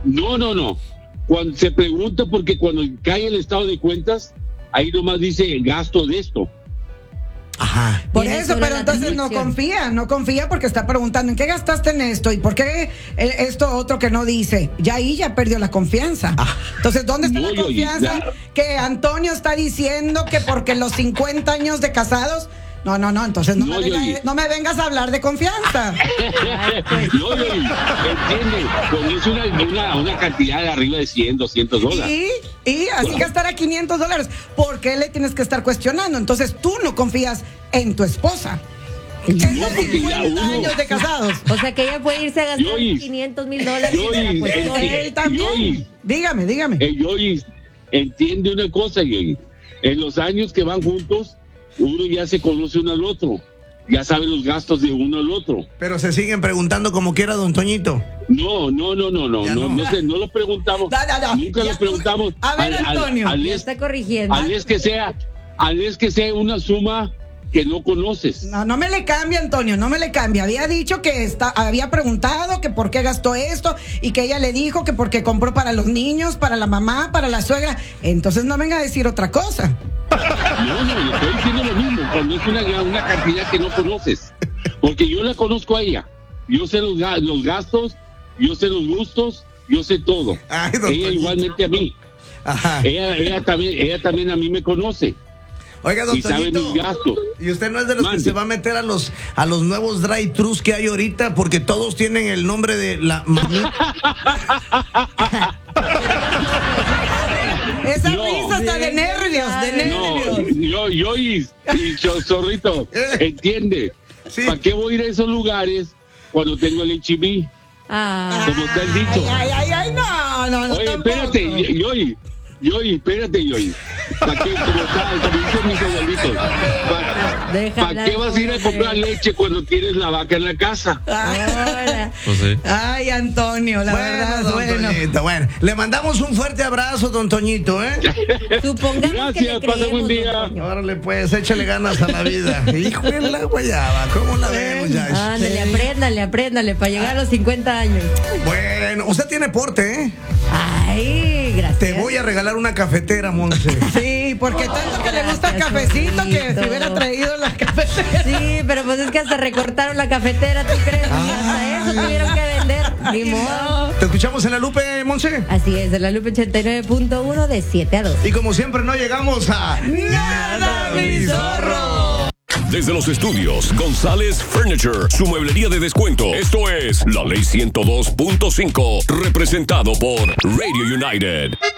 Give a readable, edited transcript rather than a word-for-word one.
No. Cuando se pregunta, porque cuando cae el estado de cuentas, ahí nomás dice gasto de esto. Ajá. Por eso, pero entonces no confía porque está preguntando, ¿en qué gastaste en esto? ¿Y por qué esto otro que no dice? Ya ahí ya perdió la confianza. Entonces, ¿dónde está la confianza que Antonio está diciendo que porque los 50 años de casados? No, entonces no me vengas a hablar de confianza. Entiende, con eso una cantidad de arriba de $100, $200. Y así gastará $500. ¿Por qué le tienes que estar cuestionando? Entonces tú no confías en tu esposa. No, 50 años de casados. O sea que ella puede irse a gastar $500. Él también. Dígame. Yois, entiende una cosa, Yois. En los años que van juntos, uno ya se conoce uno al otro, ya sabe los gastos de uno al otro. Pero se siguen preguntando como quiera, don Toñito. No lo preguntamos. Nunca lo preguntamos. A ver, Antonio. Está corrigiendo. Al vez que sea una suma que no conoces. No me le cambia, Antonio, no me le cambia. Había dicho que había preguntado que por qué gastó esto y que ella le dijo que porque compró para los niños, para la mamá, para la suegra. Entonces no venga a decir otra cosa. No, estoy diciendo lo mismo, cuando es una cantidad que no conoces. Porque yo la conozco a ella. Yo sé los gastos, yo sé los gustos, yo sé todo. Ella igualmente a mí. Ajá. Ella también a mí me conoce. Oiga, don y sabe Toñito, mis gastos. ¿Y usted no es de los que se va a meter a los nuevos drive-thrus que hay ahorita? Porque todos tienen el nombre de la mamita. Esa risa está de nervios, Yo y Zorrito, entiende. Sí. ¿Para qué voy a ir a esos lugares cuando tengo el HIV? Como te han dicho. Ay, no. Oye, espérate, espérate. ¿Para qué, como dicen mis abuelitos? ¿Para qué vas a ir a comprar leche cuando tienes la vaca en la casa? Pues sí. Ay, Antonio, la verdad, Toñito, bueno, le mandamos un fuerte abrazo, don Toñito, Supongamos Gracias, pasa buen día. Órale, pues, échale ganas a la vida. Hijo de la guayaba, ¿cómo la vemos ya? Ándale, apréndale para llegar a los 50 años. Bueno, usted tiene porte, Ay, gracias. Te voy a regalar una cafetera, Monse. Sí, porque tanto que le gusta el cafecito que se hubiera traído la cafetera. Sí, pero pues es que hasta recortaron la cafetera, ¿tú crees? Hasta eso tuvieron que vender. Ni modo. ¿Te escuchamos en La Lupe, Monse? Así es, en La Lupe 89.1 de 7 a 2. Y como siempre no llegamos a Nada, mi zorro. Desde los estudios González Furniture, su mueblería de descuento. Esto es La Ley 102.5, representado por Radio United.